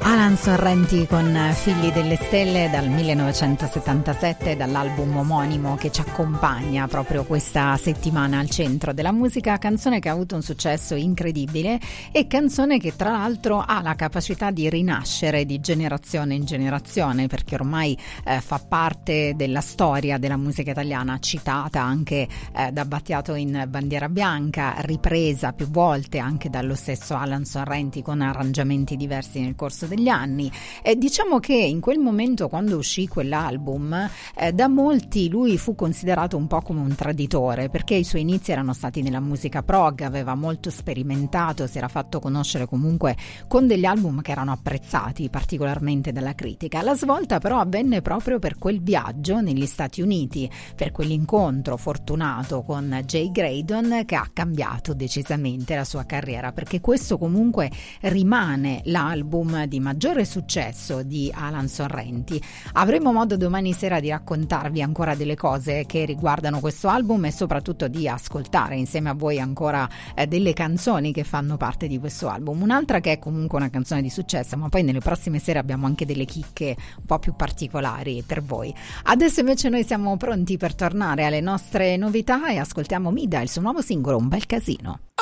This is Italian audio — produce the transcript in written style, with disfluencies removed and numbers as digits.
Alan Sorrenti con Figli delle Stelle dal 1977, dall'album omonimo che ci accompagna proprio questa settimana al centro della musica, canzone che ha avuto un successo incredibile e canzone che tra l'altro ha la capacità di rinascere di generazione in generazione, perché ormai fa parte della storia della musica italiana, citata anche da Battiato in Bandiera Bianca, ripresa più volte anche dallo stesso Alan Sorrenti con arrangiamenti diversi nel corso degli anni. Diciamo che in quel momento, quando uscì quell'album, da molti lui fu considerato un po' come un traditore, perché i suoi inizi erano stati nella musica prog, aveva molto sperimentato, si era fatto conoscere comunque con degli album che erano apprezzati particolarmente dalla critica. La svolta però avvenne proprio per quel viaggio negli Stati Uniti, per quell'incontro fortunato con Jay Graydon, che ha cambiato decisamente la sua carriera, perché questo comunque rimane l'album di maggiore successo di Alan Sorrenti. Avremo modo domani sera di raccontarvi ancora delle cose che riguardano questo album e soprattutto di ascoltare insieme a voi ancora delle canzoni che fanno parte di questo album. Un'altra che è comunque una canzone di successo, ma poi nelle prossime sere abbiamo anche delle chicche un po' più particolari per voi. Adesso invece noi siamo pronti per tornare alle nostre novità e ascoltiamo Mida, il suo nuovo singolo Un bel casino.